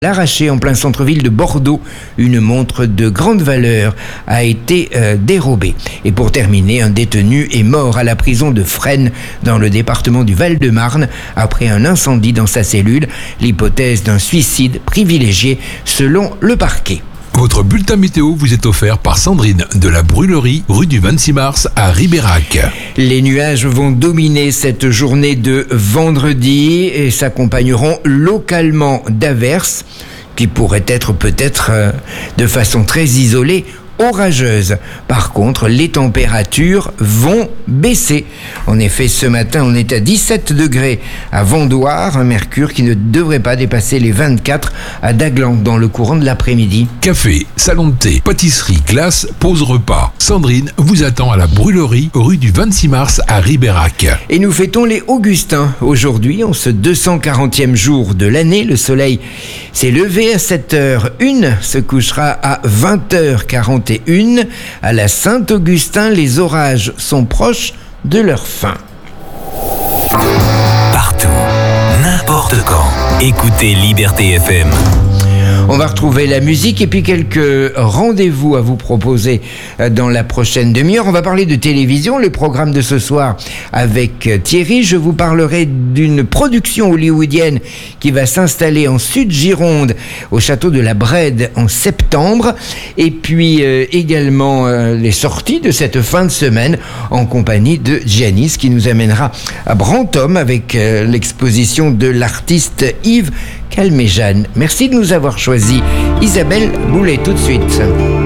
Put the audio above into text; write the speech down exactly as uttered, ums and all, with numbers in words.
L'arraché en plein centre-ville de Bordeaux, une montre de grande valeur a été euh, dérobée. Et pour terminer, un détenu est mort à la prison de Fresnes dans le département du Val-de-Marne après un incendie dans sa cellule. L'hypothèse d'un suicide privilégié selon le parquet. Votre bulletin météo vous est offert par Sandrine de la Brûlerie, rue du vingt-six mars à Ribérac. Les nuages vont dominer cette journée de vendredi et s'accompagneront localement d'averses qui pourraient être peut-être euh, de façon très isolée orageuse. Par contre, les températures vont baisser. En effet, ce matin, on est à dix-sept degrés à Vendoire, un mercure qui ne devrait pas dépasser les vingt-quatre à Daglan dans le courant de l'après-midi. Café, salon de thé, pâtisserie, glace, pause repas. Sandrine vous attend à la Brûlerie, rue du vingt-six mars à Ribérac. Et nous fêtons les Augustins. Aujourd'hui, en ce deux cent quarantième jour de l'année, le soleil s'est levé à sept heures une, se couchera à vingt heures quarante et une. À la Saint-Augustin, les orages sont proches de leur fin. Partout, n'importe quand, écoutez Liberté F M. On va retrouver la musique et puis quelques rendez-vous à vous proposer dans la prochaine demi-heure. On va parler de télévision, le programme de ce soir avec Thierry. Je vous parlerai d'une production hollywoodienne qui va s'installer en Sud-Gironde, au château de la Brède en septembre. Et puis euh, également euh, les sorties de cette fin de semaine en compagnie de Giannis qui nous amènera à Brantôme avec euh, l'exposition de l'artiste Yves Calmejane. Merci de nous avoir choisi. Isabelle Boulet, tout de suite.